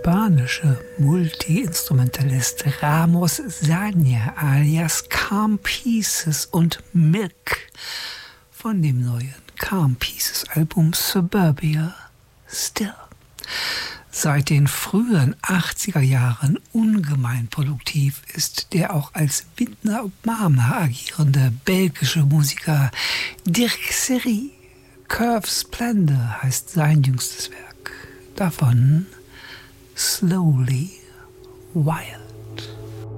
spanische Multi-Instrumentalist Ramos Sagna alias Calm Pieces und Milk von dem neuen Calm Pieces Album Suburbia Still. Seit den frühen 80er Jahren ungemein produktiv ist der auch als Windner Mama agierende belgische Musiker Dirk Serry. Curve Splendor heißt sein jüngstes Werk. Davon Slowly Wild.